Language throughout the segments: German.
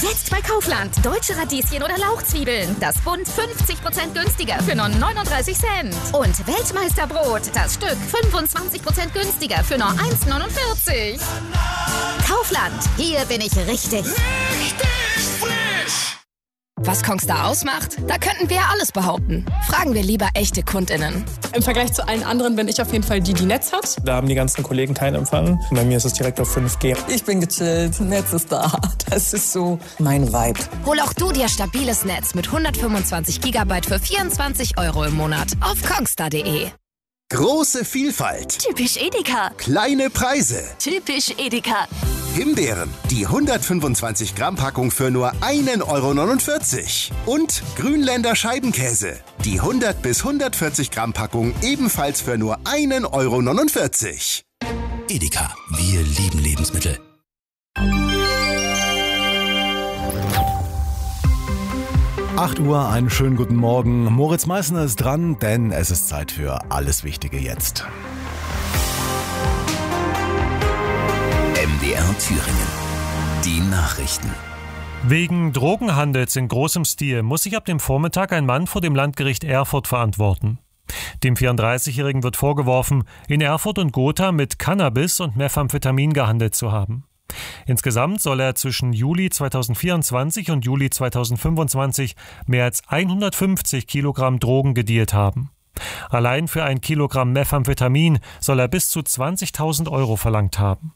Jetzt bei Kaufland. Deutsche Radieschen oder Lauchzwiebeln. Das Bund 50% günstiger für nur 39 Cent. Und Weltmeisterbrot. Das Stück 25% günstiger für nur 1,49. Kaufland. Hier bin ich richtig. Richtig frisch! Was Kongstar ausmacht? Da könnten wir ja alles behaupten. Fragen wir lieber echte KundInnen. Im Vergleich zu allen anderen bin ich auf jeden Fall die Netz hat. Da haben die ganzen Kollegen keinen Empfang. Bei mir ist es direkt auf 5G. Ich bin gechillt, Netz ist da. Das ist so mein Vibe. Hol auch du dir stabiles Netz mit 125 GB für 24 € im Monat auf kongstar.de. Große Vielfalt. Typisch Edeka. Kleine Preise. Typisch Edeka. Himbeeren, die 125 Gramm Packung für nur 1,49 €. Und Grünländer Scheibenkäse, die 100 bis 140 Gramm Packung ebenfalls für nur 1,49 €. Edeka, wir lieben Lebensmittel. Uhr, einen schönen guten Morgen. Moritz Meißner ist dran, denn es ist Zeit für Alles Wichtige jetzt. MDR Thüringen. Die Nachrichten. Wegen Drogenhandels in großem Stil muss sich ab dem Vormittag ein Mann vor dem Landgericht Erfurt verantworten. Dem 34-Jährigen wird vorgeworfen, in Erfurt und Gotha mit Cannabis und Methamphetamin gehandelt zu haben. Insgesamt soll er zwischen Juli 2024 und Juli 2025 mehr als 150 Kilogramm Drogen gedealt haben. Allein für 1 Kilogramm Methamphetamin soll er bis zu 20.000 € verlangt haben.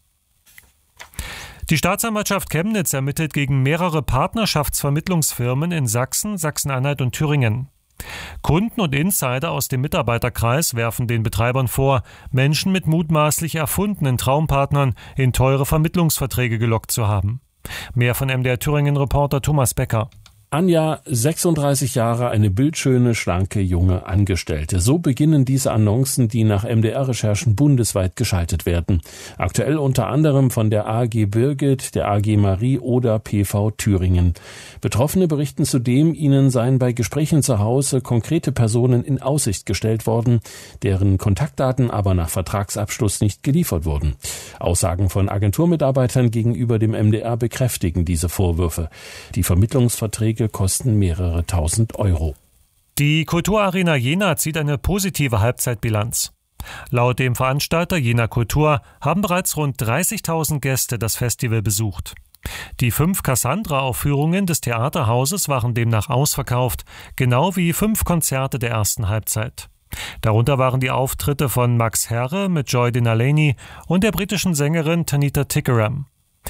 Die Staatsanwaltschaft Chemnitz ermittelt gegen mehrere Partnerschaftsvermittlungsfirmen in Sachsen, Sachsen-Anhalt und Thüringen. Kunden und Insider aus dem Mitarbeiterkreis werfen den Betreibern vor, Menschen mit mutmaßlich erfundenen Traumpartnern in teure Vermittlungsverträge gelockt zu haben. Mehr von MDR Thüringen-Reporter Thomas Becker. Anja, 36 Jahre, eine bildschöne, schlanke, junge Angestellte. So beginnen diese Annoncen, die nach MDR-Recherchen bundesweit geschaltet werden. Aktuell unter anderem von der AG Birgit, der AG Marie oder PV Thüringen. Betroffene berichten zudem, ihnen seien bei Gesprächen zu Hause konkrete Personen in Aussicht gestellt worden, deren Kontaktdaten aber nach Vertragsabschluss nicht geliefert wurden. Aussagen von Agenturmitarbeitern gegenüber dem MDR bekräftigen diese Vorwürfe. Die Vermittlungsverträge kosten mehrere tausend €. Die Kulturarena Jena zieht eine positive Halbzeitbilanz. Laut dem Veranstalter Jena Kultur haben bereits rund 30.000 Gäste das Festival besucht. Die 5 Cassandra-Aufführungen des Theaterhauses waren demnach ausverkauft, genau wie 5 Konzerte der ersten Halbzeit. Darunter waren die Auftritte von Max Herre mit Joy Denaleni und der britischen Sängerin Tanita Tikaram.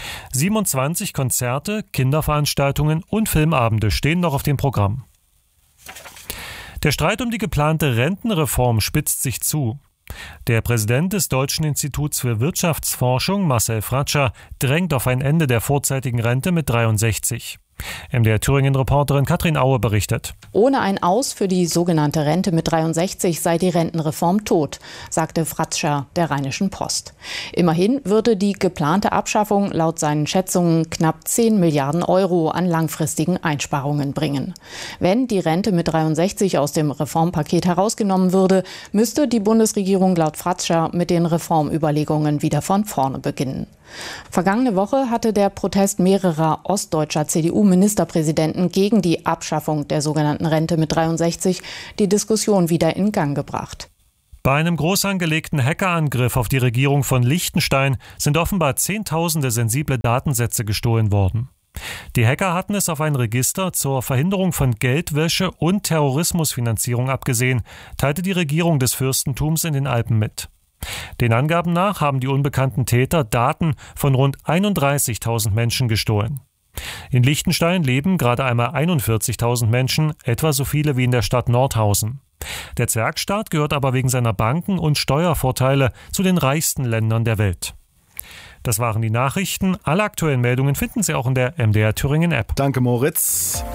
27 Konzerte, Kinderveranstaltungen und Filmabende stehen noch auf dem Programm. Der Streit um die geplante Rentenreform spitzt sich zu. Der Präsident des Deutschen Instituts für Wirtschaftsforschung, Marcel Fratscher, drängt auf ein Ende der vorzeitigen Rente mit 63. MDR Thüringen-Reporterin Katrin Aue berichtet. Ohne ein Aus für die sogenannte Rente mit 63 sei die Rentenreform tot, sagte Fratscher der Rheinischen Post. Immerhin würde die geplante Abschaffung laut seinen Schätzungen knapp 10 Milliarden € an langfristigen Einsparungen bringen. Wenn die Rente mit 63 aus dem Reformpaket herausgenommen würde, müsste die Bundesregierung laut Fratscher mit den Reformüberlegungen wieder von vorne beginnen. Vergangene Woche hatte der Protest mehrerer ostdeutscher CDU-Ministerpräsidenten gegen die Abschaffung der sogenannten Rente mit 63 die Diskussion wieder in Gang gebracht. Bei einem groß angelegten Hackerangriff auf die Regierung von Liechtenstein sind offenbar Zehntausende sensible Datensätze gestohlen worden. Die Hacker hatten es auf ein Register zur Verhinderung von Geldwäsche und Terrorismusfinanzierung abgesehen, teilte die Regierung des Fürstentums in den Alpen mit. Den Angaben nach haben die unbekannten Täter Daten von rund 31.000 Menschen gestohlen. In Liechtenstein leben gerade einmal 41.000 Menschen, etwa so viele wie in der Stadt Nordhausen. Der Zwergstaat gehört aber wegen seiner Banken- und Steuervorteile zu den reichsten Ländern der Welt. Das waren die Nachrichten. Alle aktuellen Meldungen finden Sie auch in der MDR Thüringen App. Danke, Moritz.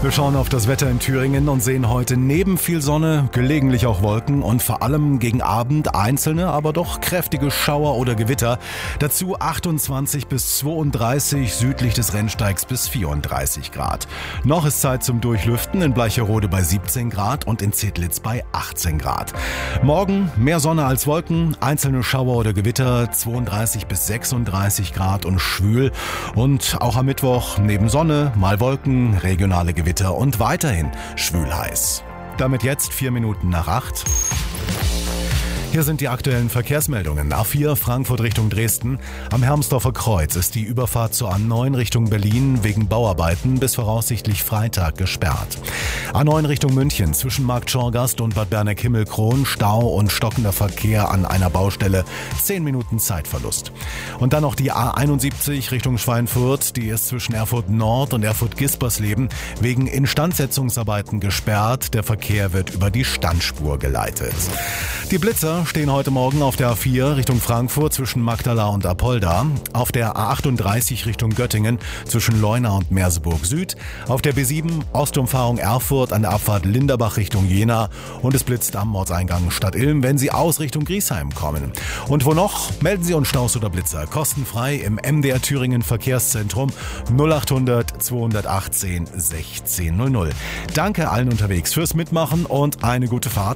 Wir schauen auf das Wetter in Thüringen und sehen heute neben viel Sonne gelegentlich auch Wolken und vor allem gegen Abend einzelne, aber doch kräftige Schauer oder Gewitter. Dazu 28 bis 32, südlich des Rennsteigs bis 34 Grad. Noch ist Zeit zum Durchlüften, in Bleicherode bei 17 Grad und in Zedlitz bei 18 Grad. Morgen mehr Sonne als Wolken, einzelne Schauer oder Gewitter, 32 bis 36 Grad und schwül. Und auch am Mittwoch neben Sonne, mal Wolken, regionale Gewitter und weiterhin schwül heiß. Damit jetzt 4 Minuten nach 8. Hier sind die aktuellen Verkehrsmeldungen. A4 Frankfurt Richtung Dresden. Am Hermsdorfer Kreuz ist die Überfahrt zur A9 Richtung Berlin wegen Bauarbeiten bis voraussichtlich Freitag gesperrt. A9 Richtung München zwischen Markt Schorgast und Bad Berneck-Himmelkron Stau und stockender Verkehr an einer Baustelle. 10 Minuten Zeitverlust. Und dann noch die A71 Richtung Schweinfurt. Die ist zwischen Erfurt Nord und Erfurt Gispersleben wegen Instandsetzungsarbeiten gesperrt. Der Verkehr wird über die Standspur geleitet. Die Blitzer stehen heute Morgen auf der A4 Richtung Frankfurt zwischen Magdala und Apolda, auf der A38 Richtung Göttingen zwischen Leuna und Merseburg Süd, auf der B7 Ostumfahrung Erfurt an der Abfahrt Linderbach Richtung Jena und es blitzt am Ortseingang Stadt-Ilm, wenn Sie aus Richtung Griesheim kommen. Und wo noch? Melden Sie uns Staus oder Blitzer kostenfrei im MDR Thüringen Verkehrszentrum 0800 218 1600. Danke allen unterwegs fürs Mitmachen und eine gute Fahrt.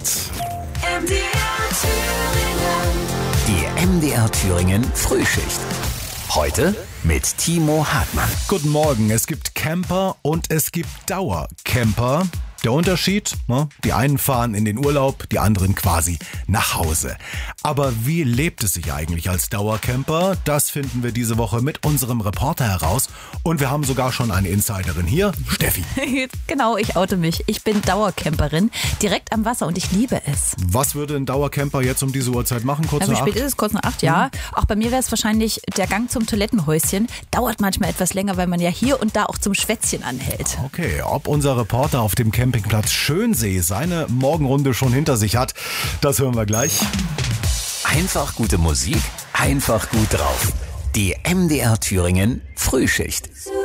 Die MDR Thüringen Frühschicht. Heute mit Timo Hartmann. Guten Morgen. Es gibt Camper und es gibt Dauercamper. Der Unterschied? Die einen fahren in den Urlaub, die anderen quasi nach Hause. Aber wie lebt es sich eigentlich als Dauercamper? Das finden wir diese Woche mit unserem Reporter heraus. Und wir haben sogar schon eine Insiderin hier, Steffi. Genau, ich oute mich. Ich bin Dauercamperin, direkt am Wasser und ich liebe es. Was würde ein Dauercamper jetzt um diese Uhrzeit machen? Kurz nach 8? Wie spät ist es? Kurz nach 8, ja. Auch bei mir wäre es wahrscheinlich der Gang zum Toilettenhäuschen. Dauert manchmal etwas länger, weil man ja hier und da auch zum Schwätzchen anhält. Okay, ob unser Reporter auf dem Campingplatz Schönsee seine Morgenrunde schon hinter sich hat, das hören wir gleich. Einfach gute Musik, einfach gut drauf. Die MDR Thüringen Frühschicht.